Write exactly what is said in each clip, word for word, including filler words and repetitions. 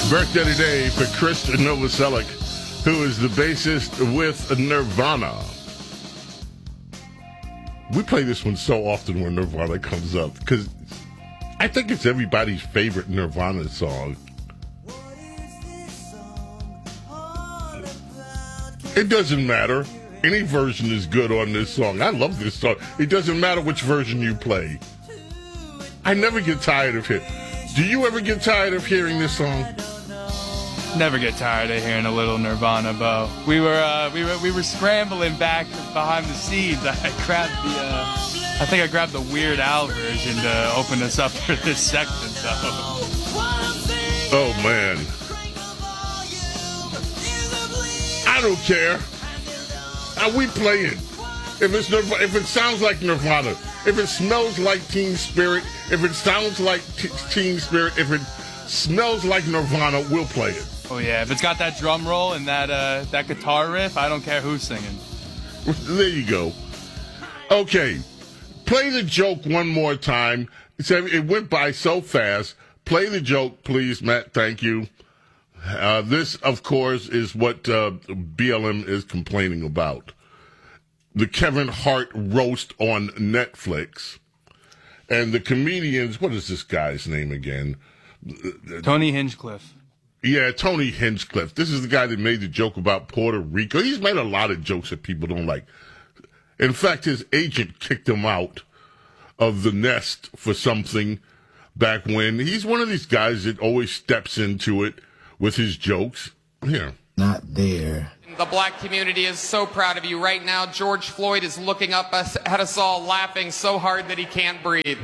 Birthday today for Chris Novoselic, who is the bassist with Nirvana. We play this one so often when Nirvana comes up because I think it's everybody's favorite Nirvana song. It doesn't matter. Any version is good on this song. I love this song. It doesn't matter which version you play. I never get tired of it. Do you ever get tired of hearing this song? Never get tired of hearing a little Nirvana, Bo. We were uh, we were we were scrambling back behind the scenes. I grabbed the uh, I think I grabbed the Weird Al version to open us up for this section. So. Oh man, I don't care. How we play it? If it's Nirvana, if it sounds like Nirvana, if it smells like Teen Spirit, if it sounds like t- Teen Spirit, if it smells like Nirvana, we'll play it. Oh yeah, if it's got that drum roll and that uh, that guitar riff, I don't care who's singing. There you go. Okay, play the joke one more time. It went by so fast. Play the joke, please, Matt. Thank you. Uh, this, of course, is what uh, B L M is complaining about. The Kevin Hart roast on Netflix. And the comedians, what is this guy's name again? Tony Hinchcliffe. Yeah, Tony Hinchcliffe. This is the guy that made the joke about Puerto Rico. He's made a lot of jokes that people don't like. In fact, his agent kicked him out of the nest for something back when. He's one of these guys that always steps into it with his jokes. Here. Not there. The black community is so proud of you. Right now, George Floyd is looking up us, at us all, laughing so hard that he can't breathe.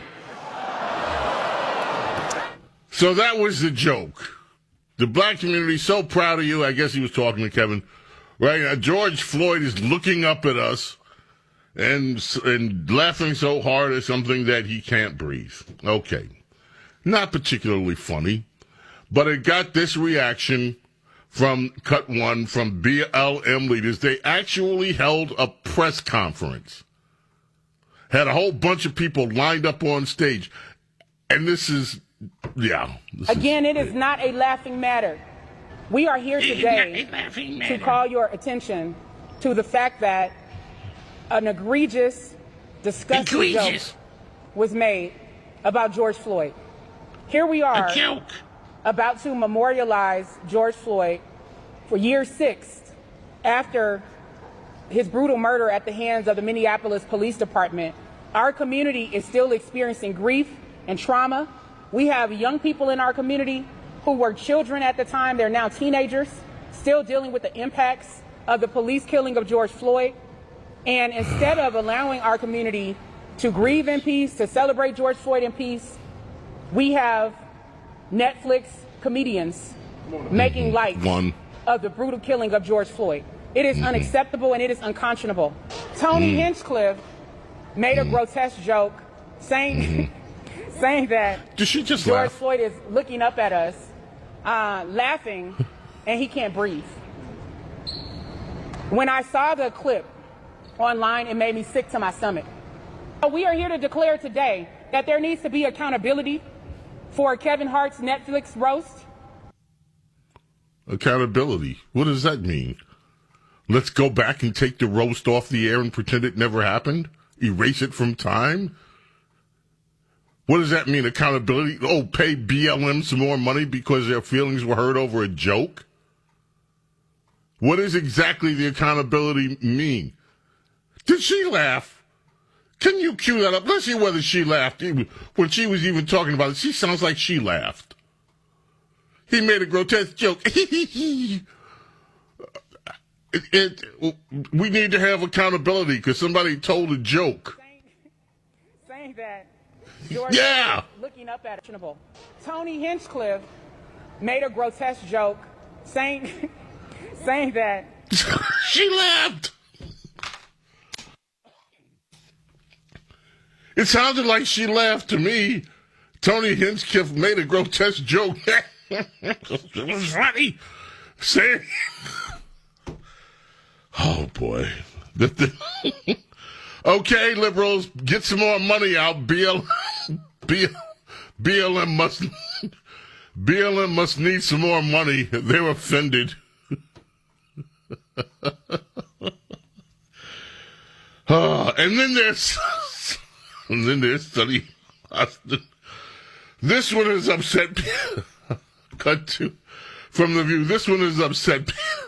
So that was the joke. The black community is so proud of you. I guess he was talking to Kevin. Right now, George Floyd is looking up at us and, and laughing so hard at something that he can't breathe. Okay. Not particularly funny, but it got this reaction from Cut One, from B L M leaders. They actually held a press conference. Had a whole bunch of people lined up on stage. And this is, yeah. This Again, is, it is not a laughing matter. We are here today to call your attention to the fact that an egregious, disgusting egregious. joke was made about George Floyd. Here we are. A joke. About to memorialize George Floyd for year six after his brutal murder at the hands of the Minneapolis Police Department. Our community is still experiencing grief and trauma. We have young people in our community who were children at the time. They're now teenagers, still dealing with the impacts of the police killing of George Floyd. And instead of allowing our community to grieve in peace, to celebrate George Floyd in peace, we have Netflix comedians making light One. of the brutal killing of George Floyd. It is mm-hmm. unacceptable and it is unconscionable. Tony mm. Hinchcliffe made a mm. grotesque joke saying mm-hmm. saying that Did she just George laugh? Floyd is looking up at us, uh, laughing, and he can't breathe. When I saw the clip online, it made me sick to my stomach. We are here to declare today that there needs to be accountability for Kevin Hart's Netflix roast. Accountability. What does that mean? Let's go back and take the roast off the air and pretend it never happened? Erase it from time? What does that mean? Accountability? Oh, pay B L M some more money because their feelings were hurt over a joke? What does exactly the accountability mean? Did she laugh? Can you cue that up? Let's see whether she laughed when she was even talking about it. She sounds like she laughed. He made a grotesque joke. it, it, we need to have accountability because somebody told a joke. Saying, saying that George yeah. looking up at it. Tony Hinchcliffe made a grotesque joke saying, saying that she laughed. It sounded like she laughed to me. Tony Hinchcliffe made a grotesque joke. It was funny. Say, oh boy. Okay, liberals, get some more money out. B L, B L, B L M must B L M must need some more money. They're offended. uh, and then there's and then there's Sunny Hostin. This one is upset. Cut to from the View. This one is upset.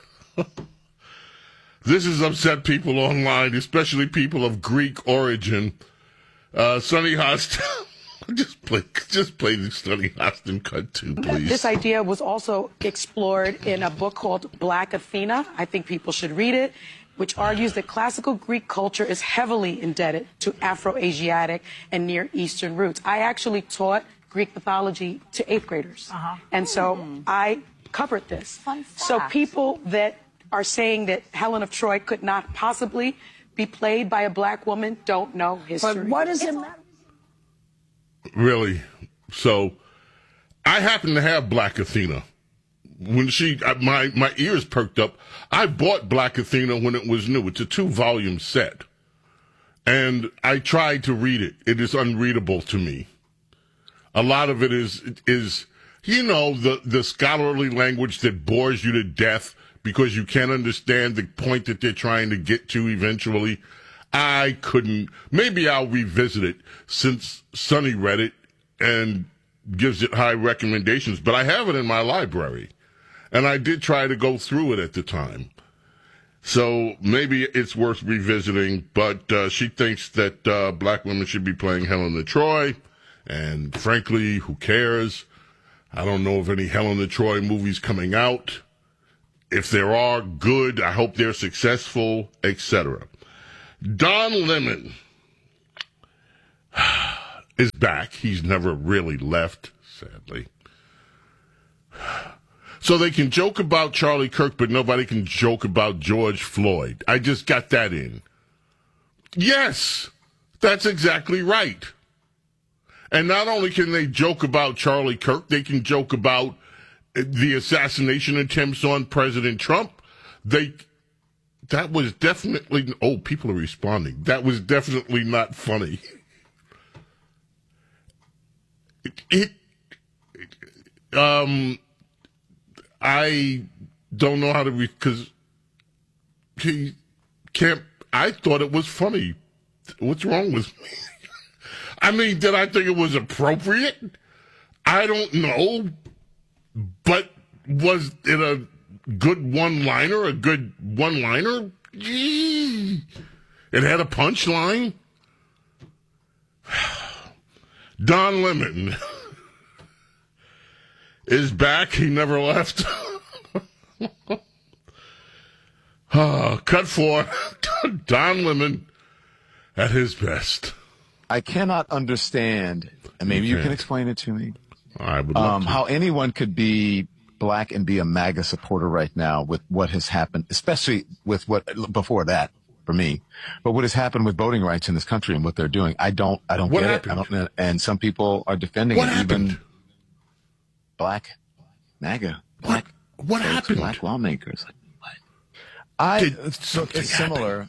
This is upset people online, especially people of Greek origin. Uh, Sunny Hostin. Just play, just play the Sunny Hostin cut too, please. This idea was also explored in a book called Black Athena. I think people should read it, which argues that classical Greek culture is heavily indebted to Afro-Asiatic and Near Eastern roots. I actually taught Greek mythology to eighth graders. Uh-huh. And so mm. I covered this. Fun fact. So people that are saying that Helen of Troy could not possibly be played by a black woman don't know history. But what does it matter? Really? So, I happen to have Black Athena. When she, my, my ears perked up. I bought Black Athena when it was new. It's a two-volume set. And I tried to read it. It is unreadable to me. A lot of it is, is, you know, the, the scholarly language that bores you to death because you can't understand the point that they're trying to get to eventually. I couldn't. Maybe I'll revisit it since Sonny read it and gives it high recommendations. But I have it in my library, and I did try to go through it at the time. So maybe it's worth revisiting. But uh, she thinks that uh, black women should be playing Helen of Troy, and frankly, who cares? I don't know of any Helen of Troy movies coming out. If there are, good. I hope they're successful, et cetera. Don Lemon is back. He's never really left, sadly. So they can joke about Charlie Kirk, but nobody can joke about George Floyd. I just got that in. Yes, that's exactly right. And not only can they joke about Charlie Kirk, they can joke about the assassination attempts on President Trump. They... That was definitely, oh, people are responding. That was definitely not funny. It, it um, I don't know how to, because he can't, I thought it was funny. What's wrong with me? I mean, did I think it was appropriate? I don't know. But was it a good one-liner, a good one-liner? Gee. It had a punchline. Don Lemon is back. He never left. uh, cut four. Don Lemon at his best. I cannot understand, and maybe you, you can explain it to me, I would love um, to. how anyone could be black and be a MAGA supporter right now with what has happened, especially with what before that for me, but what has happened with voting rights in this country and what they're doing. I don't, I don't what get happened? it. I don't, and some people are defending what it, happened? even black MAGA, black, what, what happened? Black lawmakers. Like, what? I, Did so it's happen? similar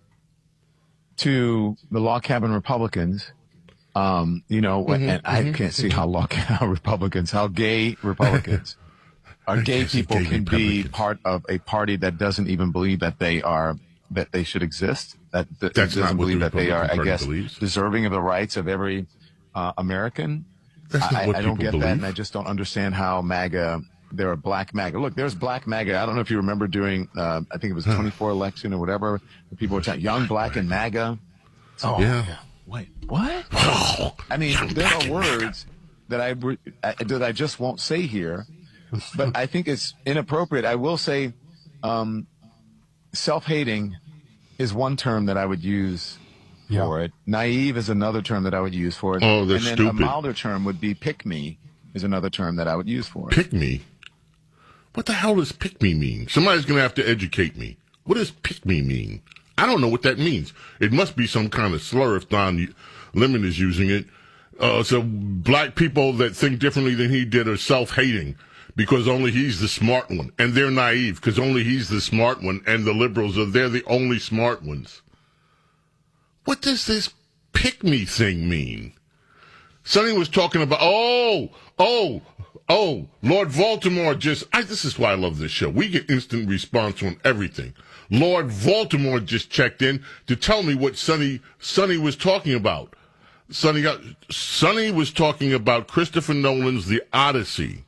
to the log cabin Republicans. Um, you know, mm-hmm, and mm-hmm. I can't see how log how Republicans, how gay Republicans. Our gay people can be part of a party that doesn't even believe that they are, that they should exist, that, that doesn't believe that they are, I guess, believes. deserving of the rights of every uh, American. That's not I, what I don't get believe. that, and I just don't understand how MAGA, there are black MAGA. Look, there's black MAGA. I don't know if you remember during, uh, I think it was the twenty-four election or whatever, people were talking, young black and MAGA. Oh, yeah. Wait, what? I mean, there are words that I, that I just won't say here. But I think it's inappropriate. I will say um, self-hating is one term that I would use yeah. for it. Naive is another term that I would use for it. Oh, they're and then stupid. a milder term would be pick-me is another term that I would use for it. Pick-me? What the hell does pick-me mean? Somebody's going to have to educate me. What does pick-me mean? I don't know what that means. It must be some kind of slur if Don Lemon is using it. Uh, so black people that think differently than he did are self-hating. Because only he's the smart one. And they're naive because only he's the smart one. And the liberals are, they're the only smart ones. What does this pick me thing mean? Sonny was talking about, oh, oh, Oh, Lord Baltimore just, I, this is why I love this show. We get instant response on everything. Lord Baltimore just checked in to tell me what Sonny, Sonny was talking about. Sonny got, Sonny was talking about Christopher Nolan's The Odyssey,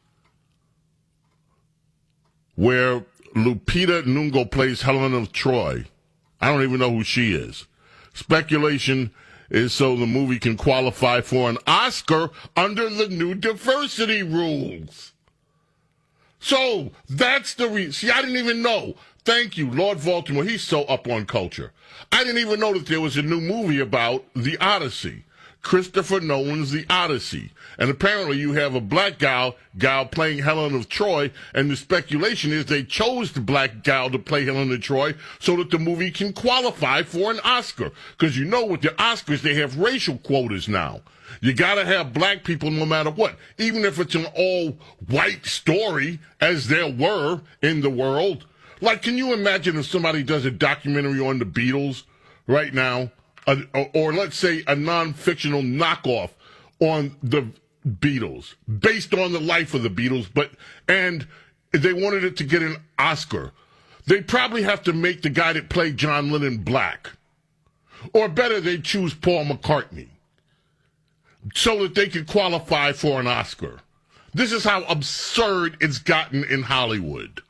where Lupita Nyong'o plays Helen of Troy. I don't even know who she is. Speculation is so the movie can qualify for an Oscar under the new diversity rules. So that's the reason. See, I didn't even know. Thank you, Lord Baltimore. He's so up on culture. I didn't even know that there was a new movie about The Odyssey. Christopher Nolan's The Odyssey. And apparently you have a black gal, gal playing Helen of Troy, and the speculation is they chose the black gal to play Helen of Troy so that the movie can qualify for an Oscar. Because you know with the Oscars, they have racial quotas now. You gotta have black people no matter what. Even if it's an all-white story, as there were in the world. Like, can you imagine if somebody does a documentary on the Beatles right now? Uh, or, or let's say a non-fictional knockoff on the Beatles, based on the life of the Beatles, but and they wanted it to get an Oscar. They'd probably have to make the guy that played John Lennon black. Or better, they'd choose Paul McCartney so that they could qualify for an Oscar. This is how absurd it's gotten in Hollywood.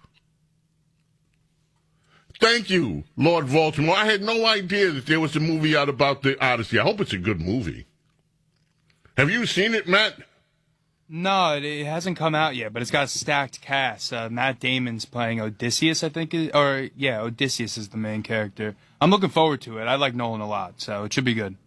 Thank you, Lord Baltimore. I had no idea that there was a movie out about the Odyssey. I hope it's a good movie. Have you seen it, Matt? No, it, it hasn't come out yet, but it's got a stacked cast. Uh, Matt Damon's playing Odysseus, I think, is, or yeah, Odysseus is the main character. I'm looking forward to it. I like Nolan a lot, so it should be good.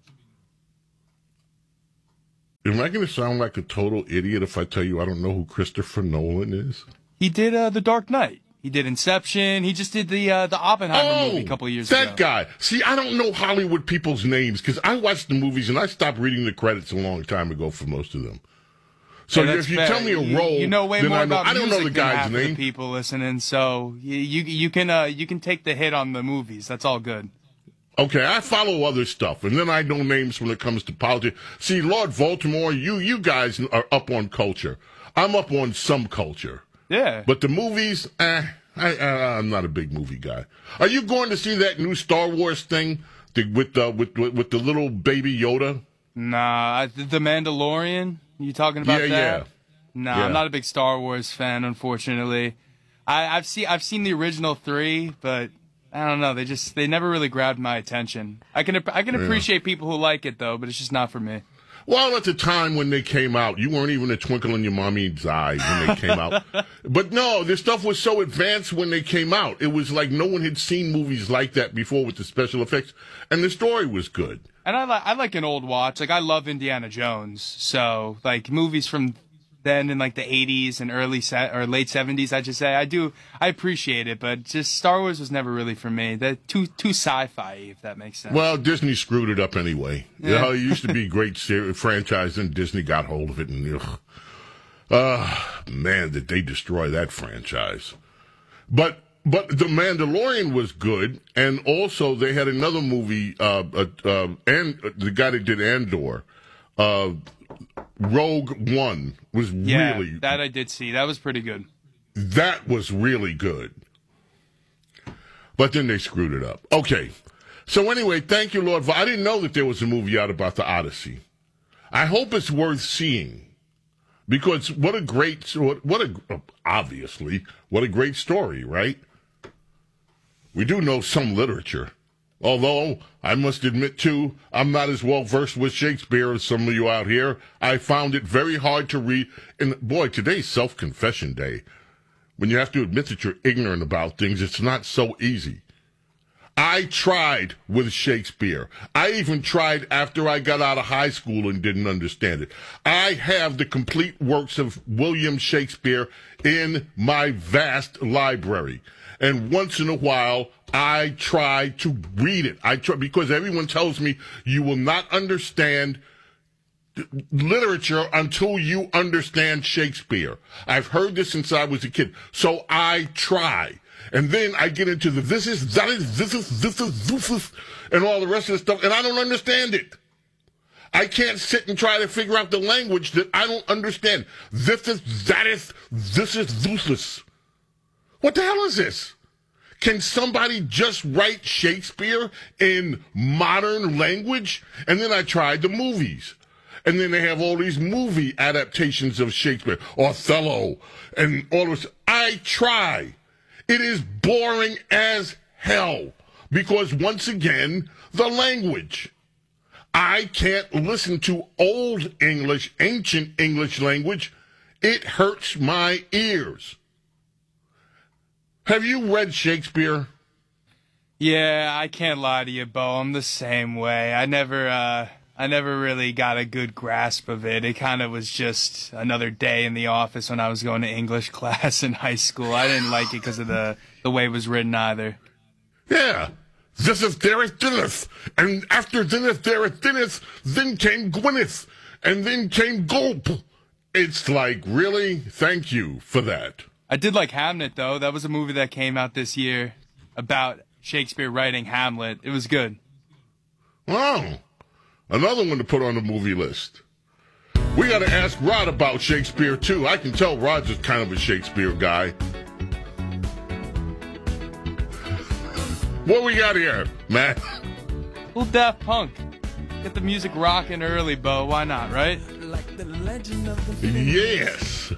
Am I going to sound like a total idiot if I tell you I don't know who Christopher Nolan is? He did uh, The Dark Knight. He did Inception. He just did the uh, the Oppenheimer oh, movie a couple of years that ago. That guy. See, I don't know Hollywood people's names because I watched the movies and I stopped reading the credits a long time ago for most of them. So yeah, if you fair. tell me a role, you, you know way then more I know. about I don't know the music than guy's half name. of the people listening, so you you, you can uh, you can take the hit on the movies. That's all good. Okay, I follow other stuff, and then I know names when it comes to politics. See, Lord Baltimore, you you guys are up on culture. I'm up on some culture. Yeah. But the movies, eh, I, I, I'm not a big movie guy. Are you going to see that new Star Wars thing the, with, uh, with with with the little baby Yoda? Nah, The Mandalorian. You talking about yeah, that? Yeah, Nah, yeah. I'm not a big Star Wars fan, unfortunately. I, I've seen I've seen the original three, but I don't know. They just they never really grabbed my attention. I can I can appreciate people who like it though, but it's just not for me. Well, at the time when they came out, you weren't even a twinkle in your mommy's eye when they came out. But no, this stuff was so advanced when they came out. It was like no one had seen movies like that before with the special effects, and the story was good. And I like I like an old watch. Like I love Indiana Jones, so like movies from then in like the eighties and early se- or late seventies, I should say. I do I appreciate it, but just Star Wars was never really for me. That too too sci-fi, if that makes sense. Well, Disney screwed it up anyway. Yeah. You know, it used to be a great ser- franchise, and Disney got hold of it, and ugh. Uh, man, did they destroy that franchise. But but The Mandalorian was good, and also they had another movie, uh, uh, uh and the guy that did Andor, uh, Rogue One was yeah, really that I did see. That was pretty good. That was really good. But then they screwed it up. Okay. So anyway, thank you, Lord. I didn't know that there was a movie out about the Odyssey. I hope it's worth seeing. Because what a great, what a, obviously, what a great story, right? We do know some literature. Although, I must admit, too, I'm not as well versed with Shakespeare as some of you out here. I found it very hard to read. And boy, today's self-confession day. When you have to admit that you're ignorant about things, it's not so easy. I tried with Shakespeare. I even tried after I got out of high school and didn't understand it. I have the complete works of William Shakespeare in my vast library. And once in a while, I try to read it. I try because everyone tells me you will not understand literature until you understand Shakespeare. I've heard this since I was a kid. So I try. And then I get into the this is, that is, this is, this is, this is, and all the rest of the stuff, and I don't understand it. I can't sit and try to figure out the language that I don't understand. This is, that is, this is useless. What the hell is this? Can somebody just write Shakespeare in modern language? And then I tried the movies. And then they have all these movie adaptations of Shakespeare, Othello, and all this. I try. It is boring as hell. Because once again, the language. I can't listen to old English, ancient English language. It hurts my ears. Have you read Shakespeare? Yeah, I can't lie to you, Bo. I'm the same way. I never, uh, I never really got a good grasp of it. It kind of was just another day in the office when I was going to English class in high school. I didn't like it because of the, the way it was written either. Yeah. This is there is Dineth, and after Dineth there is Dineth, then came Gwyneth, and then came Gulp. It's like, really? Thank you for that. I did like Hamlet, though. That was a movie that came out this year about Shakespeare writing Hamlet. It was good. Wow. Another one to put on the movie list. We got to ask Rod about Shakespeare, too. I can tell Rod's just kind of a Shakespeare guy. What we got here, Matt? Little Daft Punk. Get the music rocking early, Bo. Why not, right? Yes.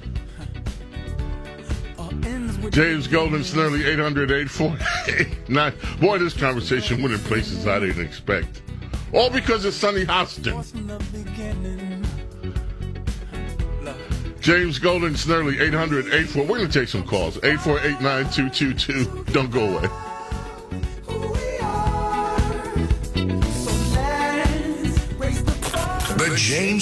James Golden, Snurley, eight hundred, eight four eight nine. Boy, this conversation went in places I didn't expect. All because of Sonny Hostin. James Golden, Snurley, eight hundred, eight four. We're going to take some calls. eight four eight nine, two two two. Don't go away. The James